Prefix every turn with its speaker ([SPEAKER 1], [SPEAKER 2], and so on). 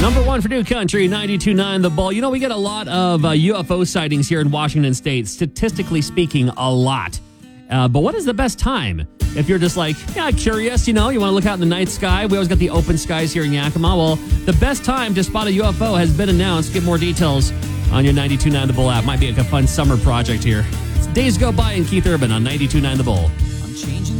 [SPEAKER 1] Number one for New Country, 92.9 The Bull. You know, we get a lot of UFO sightings here in Washington State. Statistically speaking, a lot. But what is the best time? If you're just like, curious, you want to look out in the night sky. We always got the open skies here in Yakima. Well, the best time to spot a UFO has been announced. Get more details on your 92.9 The Bull app. Might be like a fun summer project here. It's Days Go By and Keith Urban on 92.9 The Bull.
[SPEAKER 2] I'm changing